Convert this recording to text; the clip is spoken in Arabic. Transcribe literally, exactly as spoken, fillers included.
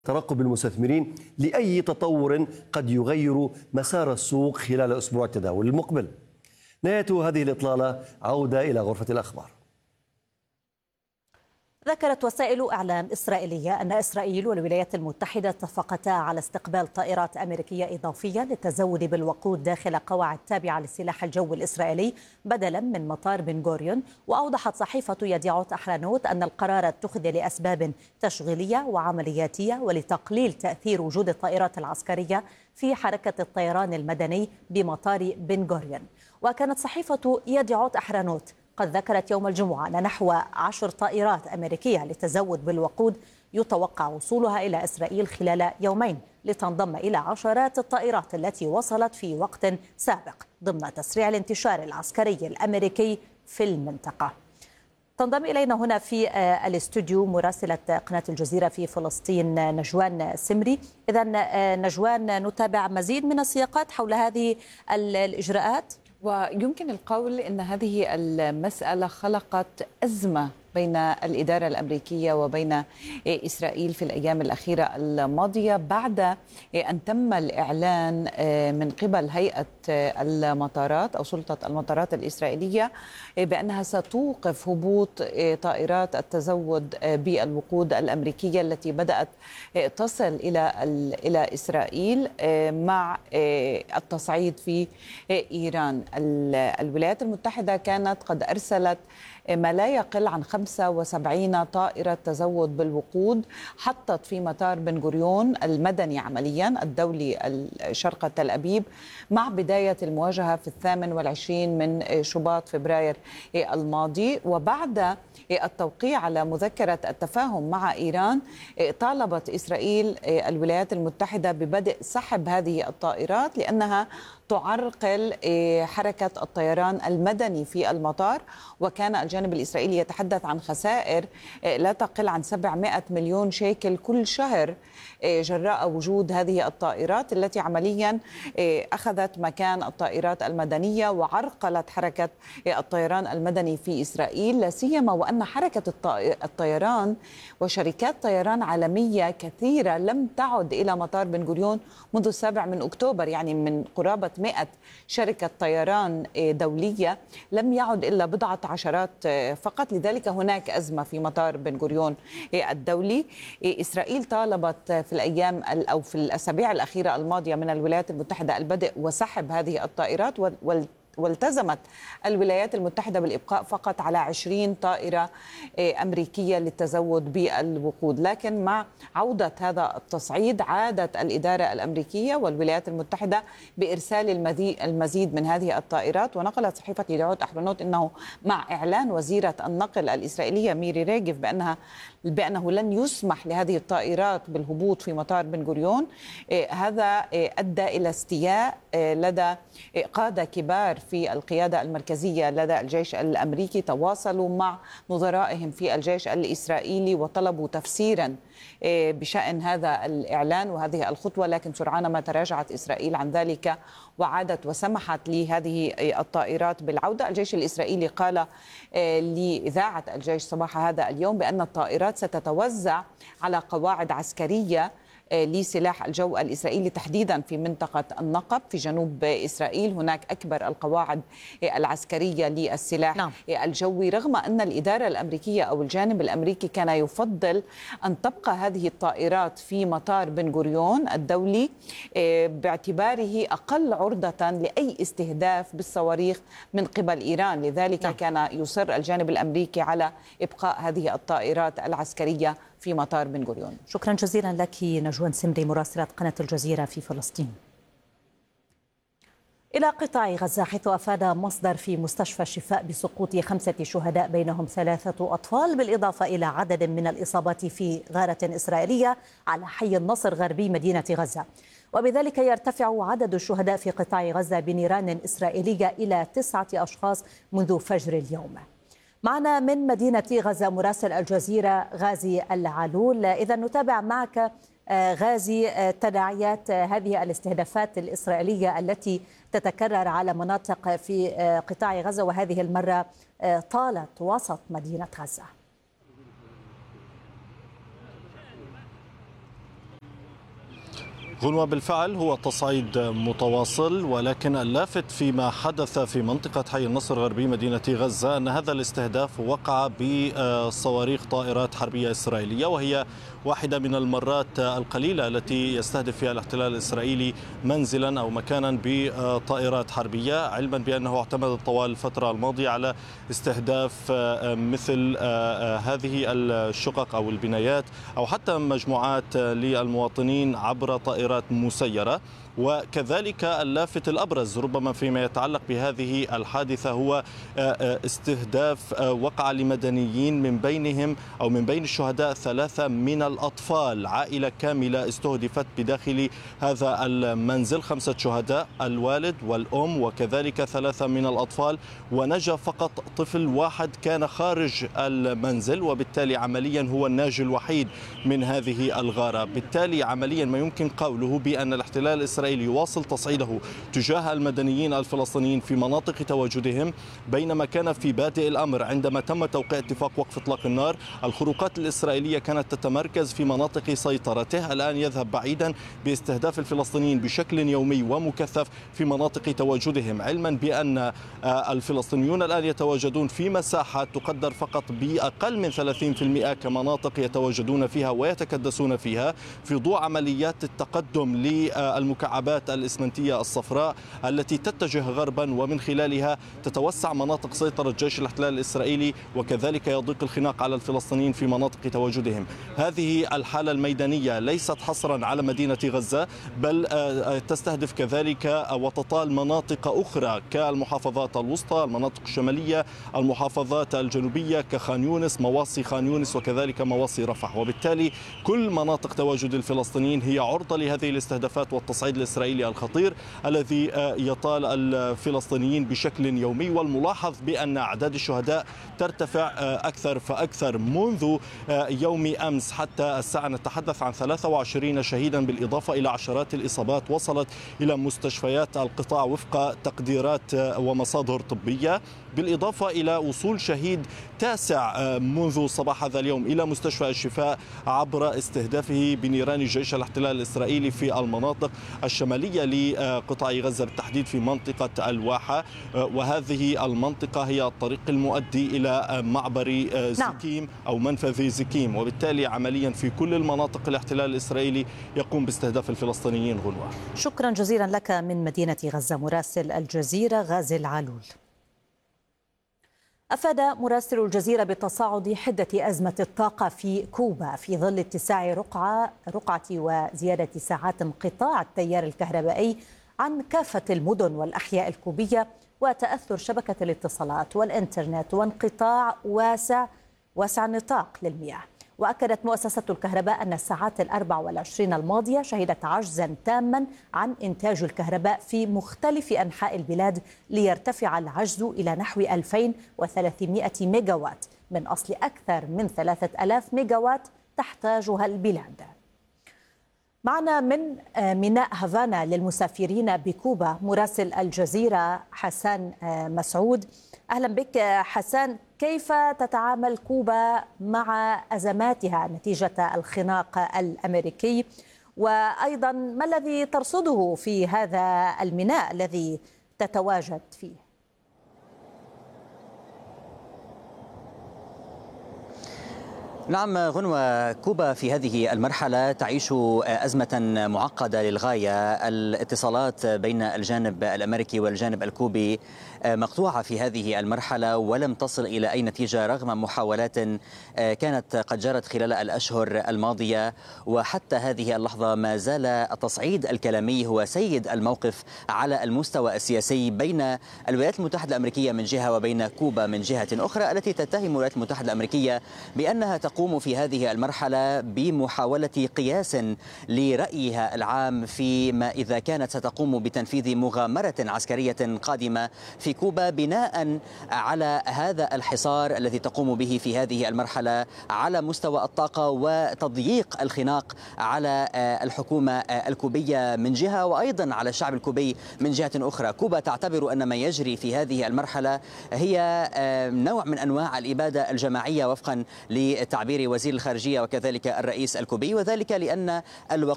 ترقب المستثمرين لأي تطور قد يغير مسار السوق خلال أسبوع التداول المقبل. نهاية هذه الإطلالة عودة إلى غرفة الأخبار. ذكرت وسائل إعلام إسرائيلية أن إسرائيل والولايات المتحدة اتفقتا على استقبال طائرات أمريكية إضافية للتزود بالوقود داخل قواعد تابعة لسلاح الجو الإسرائيلي بدلا من مطار بن غوريون. وأوضحت صحيفة يديعوت أحرنوت أن القرار اتخذ لأسباب تشغيلية وعملياتية ولتقليل تأثير وجود الطائرات العسكرية في حركة الطيران المدني بمطار بن غوريون. وكانت صحيفة يديعوت أحرنوت قد ذكرت يوم الجمعة أن نحو عشر طائرات أمريكية للتزود بالوقود يتوقع وصولها إلى إسرائيل خلال يومين لتنضم إلى عشرات الطائرات التي وصلت في وقت سابق ضمن تسريع الانتشار العسكري الأمريكي في المنطقة. تنضم إلينا هنا في الاستوديو مراسلة قناة الجزيرة في فلسطين نجوان سمري. إذن نجوان، نتابع مزيد من السياقات حول هذه الإجراءات. ويمكن القول أن هذه المسألة خلقت أزمة بين الإدارة الأمريكية وبين إسرائيل في الأيام الأخيرة الماضية بعد أن تم الإعلان من قبل هيئة المطارات أو سلطة المطارات الإسرائيلية بأنها ستوقف هبوط طائرات التزود بالوقود الأمريكية التي بدأت تصل إلى إلى إسرائيل مع التصعيد في إيران. الولايات المتحدة كانت قد أرسلت ما لا يقل عن خمسة وسبعين طائرة تزود بالوقود حطت في مطار بن غوريون المدني عمليا الدولي شرق تل أبيب مع بداية المواجهة في الثامن والعشرين من شباط فبراير الماضي. وبعد التوقيع على مذكرة التفاهم مع إيران طالبت إسرائيل الولايات المتحدة ببدء سحب هذه الطائرات لأنها تعرقل حركة الطيران المدني في المطار. وكان الجانب الإسرائيلي يتحدث عن خسائر لا تقل عن سبعمائة مليون شيكل كل شهر جراء وجود هذه الطائرات التي عمليا أخذت مكان الطائرات المدنية وعرقلت حركة الطيران المدني في إسرائيل، لا سيما وأن حركة الطيران وشركات طيران عالمية كثيرة لم تعد إلى مطار بن غوريون منذ السابع من أكتوبر، يعني من قرابة مئة شركة طيران دولية لم يعد إلا بضعة عشرات فقط. لذلك هناك أزمة في مطار بن غوريون الدولي. إسرائيل طالبت في الأيام أو في الأسابيع الأخيرة الماضية من الولايات المتحدة البدء وسحب هذه الطائرات، وال والتزمت الولايات المتحدة بالإبقاء فقط على عشرين طائرة أمريكية للتزود بالوقود. لكن مع عودة هذا التصعيد عادت الإدارة الأمريكية والولايات المتحدة بإرسال المزيد من هذه الطائرات. ونقلت صحيفة يديعوت أحرنوت أنه مع إعلان وزيرة النقل الإسرائيلية ميري ريغف بأنها بأنه لن يسمح لهذه الطائرات بالهبوط في مطار بن غوريون، هذا أدى إلى استياء لدى قادة كبار في القيادة المركزية لدى الجيش الأمريكي. تواصلوا مع نظرائهم في الجيش الإسرائيلي وطلبوا تفسيرا بشأن هذا الإعلان وهذه الخطوة، لكن سرعان ما تراجعت إسرائيل عن ذلك وعادت وسمحت لهذه الطائرات بالعودة. الجيش الإسرائيلي قال لإذاعة الجيش صباح هذا اليوم بأن الطائرات ستتوزع على قواعد عسكرية لسلاح الجو الإسرائيلي تحديدا في منطقة النقب في جنوب إسرائيل. هناك أكبر القواعد العسكرية للسلاح نعم. الجوي، رغم أن الإدارة الأمريكية أو الجانب الأمريكي كان يفضل أن تبقى هذه الطائرات في مطار بن غوريون الدولي باعتباره أقل عرضة لأي استهداف بالصواريخ من قبل إيران. لذلك نعم. كان يصر الجانب الأمريكي على إبقاء هذه الطائرات العسكرية في مطار بن غوريون. شكرا جزيلا لك نجوان سمري مراسلة قناة الجزيرة في فلسطين. إلى قطاع غزة، حيث أفاد مصدر في مستشفى الشفاء بسقوط خمسة شهداء بينهم ثلاثة أطفال، بالإضافة إلى عدد من الإصابات في غارة إسرائيلية على حي النصر غربي مدينة غزة، وبذلك يرتفع عدد الشهداء في قطاع غزة بنيران إسرائيلية إلى تسعة أشخاص منذ فجر اليوم. معنا من مدينة غزة مراسل الجزيرة غازي العلول. إذا نتابع معك غازي تداعيات هذه الاستهدافات الإسرائيلية التي تتكرر على مناطق في قطاع غزة، وهذه المرة طالت وسط مدينة غزة. غنوة بالفعل هو تصعيد متواصل، ولكن اللافت فيما حدث في منطقة حي النصر غربي مدينة غزة أن هذا الاستهداف وقع بصواريخ طائرات حربية إسرائيلية، وهي واحدة من المرات القليلة التي يستهدف فيها الاحتلال الإسرائيلي منزلا أو مكانا بطائرات حربية، علما بأنه اعتمد طوال الفترة الماضية على استهداف مثل هذه الشقق أو البنايات أو حتى مجموعات للمواطنين عبر طائرات مسيرة. وكذلك اللافت الأبرز ربما فيما يتعلق بهذه الحادثة هو استهداف وقع لمدنيين، من بينهم أو من بين الشهداء ثلاثة من الأطفال، عائلة كاملة استهدفت بداخل هذا المنزل، خمسة شهداء، الوالد والأم وكذلك ثلاثة من الأطفال، ونجا فقط طفل واحد كان خارج المنزل، وبالتالي عمليا هو الناجي الوحيد من هذه الغارة. بالتالي عمليا ما يمكن قوله بأن الاحتلال الإسرائيلي يواصل تصعيده تجاه المدنيين الفلسطينيين في مناطق تواجدهم، بينما كان في بادئ الأمر عندما تم توقيع اتفاق وقف إطلاق النار الخروقات الإسرائيلية كانت تتمركز في مناطق سيطرته، الآن يذهب بعيدا باستهداف الفلسطينيين بشكل يومي ومكثف في مناطق تواجدهم، علما بأن الفلسطينيون الآن يتواجدون في مساحات تقدر فقط بأقل من ثلاثين بالمئة كمناطق يتواجدون فيها ويتكدسون فيها في ضوء عمليات التقدم للمكعبات الإسمنتية الصفراء التي تتجه غربا، ومن خلالها تتوسع مناطق سيطرة جيش الاحتلال الإسرائيلي، وكذلك يضيق الخناق على الفلسطينيين في مناطق تواجدهم. هذه الحالة الميدانية ليست حصرا على مدينة غزة، بل تستهدف كذلك وتطال مناطق أخرى كالمحافظات الوسطى، المناطق الشمالية، المحافظات الجنوبية كخان يونس، مواصي خان يونس وكذلك مواصي رفح، وبالتالي كل مناطق تواجد الفلسطينيين هي عرضة لهذه الاستهدافات والتصعيد الإسرائيلي الخطير الذي يطال الفلسطينيين بشكل يومي. والملاحظ بأن أعداد الشهداء ترتفع أكثر فأكثر منذ يوم أمس حتى الساعة، نتحدث عن ثلاثة وعشرين شهيدا بالإضافة إلى عشرات الإصابات وصلت إلى مستشفيات القطاع وفق تقديرات ومصادر طبية، بالإضافة إلى وصول شهيد تاسع منذ صباح هذا اليوم إلى مستشفى الشفاء عبر استهدافه بنيران جيش الاحتلال الإسرائيلي في المناطق الشمالية لقطاع غزة، بالتحديد في منطقة الواحة، وهذه المنطقة هي الطريق المؤدي إلى معبر زكيم أو منفذ زكيم، وبالتالي عمليا في كل المناطق الاحتلال الإسرائيلي يقوم باستهداف الفلسطينيين. غنوة، شكرا جزيلا لك من مدينة غزة مراسل الجزيرة غازي العلول. أفاد مراسل الجزيرة بتصاعد حدة أزمة الطاقة في كوبا في ظل اتساع رقعة رقعة وزيادة ساعات انقطاع التيار الكهربائي عن كافة المدن والأحياء الكوبية، وتأثر شبكة الاتصالات والإنترنت وانقطاع واسع واسع النطاق للمياه. وأكدت مؤسسة الكهرباء أن الساعات الأربع والعشرين الماضية شهدت عجزا تاما عن إنتاج الكهرباء في مختلف أنحاء البلاد، ليرتفع العجز إلى نحو ألفين وثلاثمائة ميجاوات من أصل أكثر من ثلاثة آلاف ميجاوات تحتاجها البلاد. معنا من ميناء هافانا للمسافرين بكوبا مراسل الجزيرة حسان مسعود. أهلا بك حسان، كيف تتعامل كوبا مع أزماتها نتيجة الخناق الأمريكي، وأيضا ما الذي ترصده في هذا الميناء الذي تتواجد فيه؟ نعم غنوة، كوبا في هذه المرحلة تعيش أزمة معقدة للغاية. الاتصالات بين الجانب الأمريكي والجانب الكوبي مقطوعة في هذه المرحلة ولم تصل إلى أي نتيجة رغم محاولات كانت قد جرت خلال الأشهر الماضية. وحتى هذه اللحظة ما زال التصعيد الكلامي هو سيد الموقف على المستوى السياسي بين الولايات المتحدة الأمريكية من جهة وبين كوبا من جهة أخرى، التي تتهم الولايات المتحدة الأمريكية بأنها تقوم في هذه المرحلة بمحاولة قياس لرأيها العام فيما إذا كانت ستقوم بتنفيذ مغامرة عسكرية قادمة في كوبا بناء على هذا الحصار الذي تقوم به في هذه المرحلة على مستوى الطاقة وتضييق الخناق على الحكومة الكوبية من جهة وأيضا على الشعب الكوبي من جهة أخرى. كوبا تعتبر أن ما يجري في هذه المرحلة هي نوع من أنواع الإبادة الجماعية وفقا لتعبير وزير الخارجية وكذلك الرئيس الكوبي، وذلك لأن الوقود